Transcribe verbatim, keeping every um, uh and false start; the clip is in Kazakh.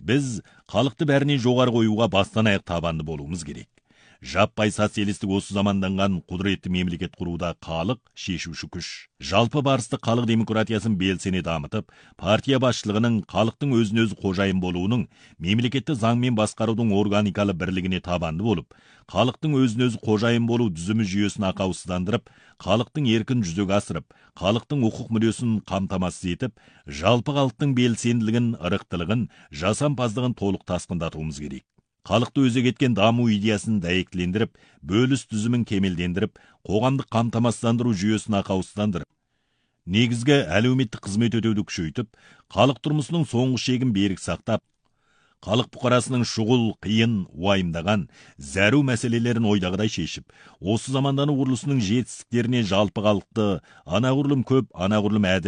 Біз халықты бәрінен жоғары қоюға бастан аяқ табанды болуымыз керек. Жаппай социалистік осы заманданған құдіретті мемлекет құруда халық шешуші күш. Жалпы барысты халық демократиясын белсене дамытып, партия басшылығының халықтың өзін өзі қожайын болуының, мемлекетті заңмен басқарудың органикалы бірлігіне табанды болып, халықтың өзін өзі қожайын болу дүзімі жүйесін ақаусыздандырып, халықтың еркін жүзеге асырып, халықтың құқық мүддесін қамтамасыз етіп, жалпы халықтың белсенділігін, ырықтылығын, жасампаздығын толық тасқындатуымыз керек. Халықты өзек еткен даму идеясын дәйектілендіріп, бөліс түзімін кемелдендіріп, қоғамдық қамтамасыздандыру жүйесін ақаусыздандырып, негізгі әлеуметтік қызмет өтеуді күшейтіп, халық тұрмысының соңғы шегін берік сақтап, халық бұқарасының шұғыл, қиын, уайымдаған, зәру мәселелерін ойдағыдай шешіп, осы замандану құрылысының жетістіктеріне жалпы халықты анағұрлым көп, анағұрлым әділ